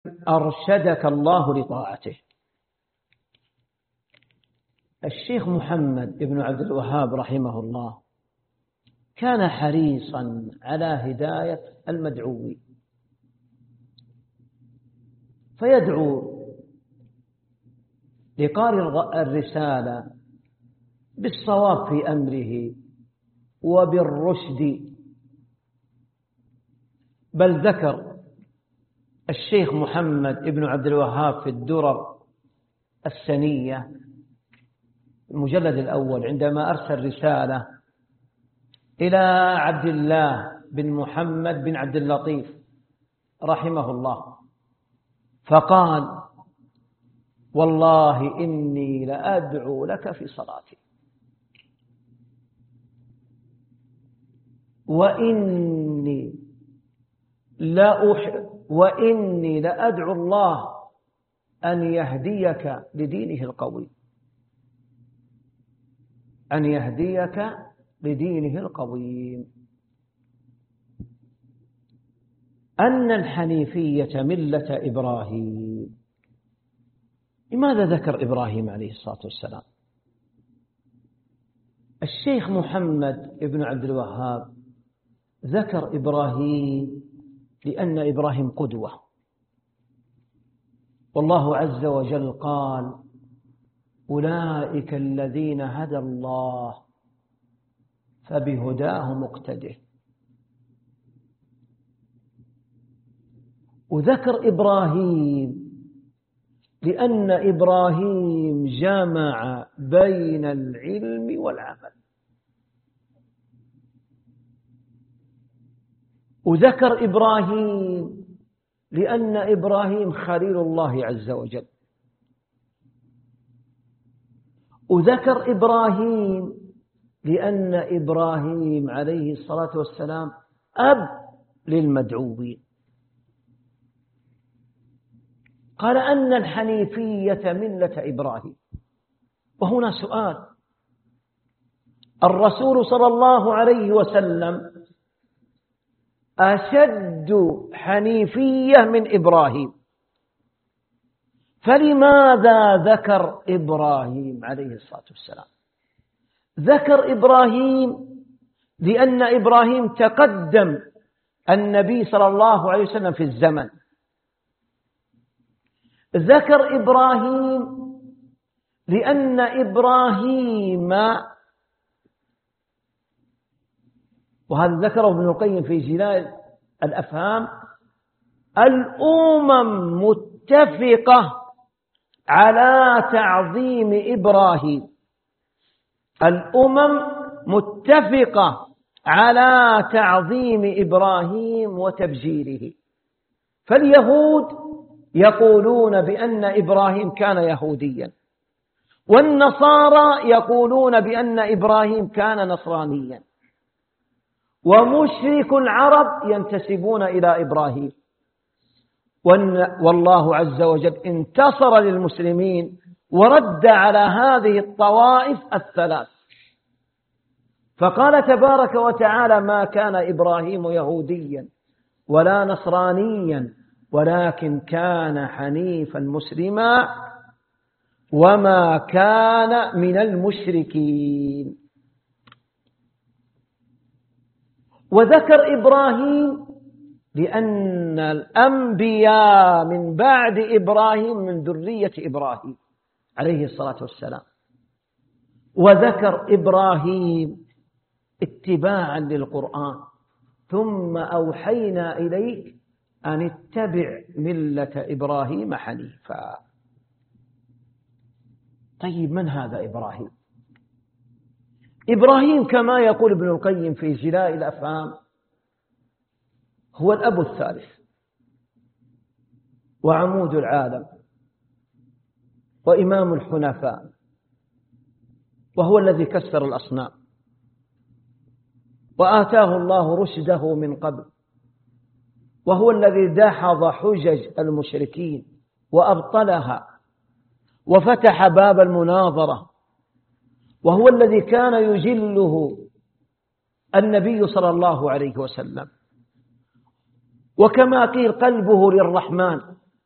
أرشدك الله لطاعته. الشيخ محمد بن عبد الوهاب رحمه الله كان حريصا على هداية المدعوين، فيدعو لقارئ الرسالة بالصواب في أمره وبالرشد. بل ذكر الشيخ محمد بن عبد الوهاب في الدرر السنية المجلد الأول عندما أرسل رسالة إلى عبد الله بن محمد بن عبد اللطيف رحمه الله، فقال: والله إني لأدعو لك في صلاتي، وإني لأدعو الله أن يهديك لدينه القوي، أن يهديك لدينه القويم. أن الحنيفية ملة إبراهيم. لماذا ذكر إبراهيم عليه الصلاة والسلام؟ الشيخ محمد بن عبد الوهاب ذكر إبراهيم لأن إبراهيم قدوة، والله عز وجل قال: أولئك الذين هدى الله فبهداه مقتده. وذكر إبراهيم لأن إبراهيم جمع بين العلم والعمل. وذكر إبراهيم لأن إبراهيم خليل الله عز وجل. وذكر إبراهيم لأن إبراهيم عليه الصلاة والسلام أب للمدعوين. قال أن الحنيفية ملة إبراهيم. وهنا سؤال: الرسول صلى الله عليه وسلم أشد حنيفية من إبراهيم، فلماذا ذكر إبراهيم عليه الصلاة والسلام؟ ذكر إبراهيم لأن إبراهيم تقدم النبي صلى الله عليه وسلم في الزمن. ذكر إبراهيم لأن إبراهيم، وهذا ذكره ابن القيم في جلاء الأفهام، الأمم متفقة على تعظيم إبراهيم. الأمم متفقة على تعظيم إبراهيم وتبجيله. فاليهود يقولون بأن إبراهيم كان يهوديا، والنصارى يقولون بأن إبراهيم كان نصرانيا، ومشرك العرب ينتسبون إلى إبراهيم. والله عز وجل انتصر للمسلمين ورد على هذه الطوائف الثلاث، فقال تبارك وتعالى: ما كان إبراهيم يهوديا ولا نصرانيا ولكن كان حنيفا مسلما وما كان من المشركين. وذكر إبراهيم لأن الأنبياء من بعد إبراهيم من ذرية إبراهيم عليه الصلاة والسلام. وذكر إبراهيم اتباعا للقرآن: ثم أوحينا إليك أن اتبع ملة إبراهيم حنيفا. طيب، من هذا إبراهيم؟ إبراهيم كما يقول ابن القيم في جلاء الأفهام هو الأب الثالث وعمود العالم وإمام الحنفاء، وهو الذي كسر الأصنام وآتاه الله رشده من قبل، وهو الذي دحض حجج المشركين وأبطلها وفتح باب المناظرة، وهو الذي كان يجله النبي صلى الله عليه وسلم. وكما قيل: قلبه للرحمن